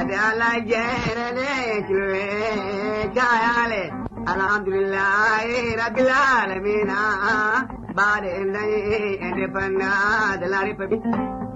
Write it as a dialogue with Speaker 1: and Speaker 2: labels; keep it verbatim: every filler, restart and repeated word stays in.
Speaker 1: Allah jere chile chayale alhamdulillah rabbil alamin bade independent de la republique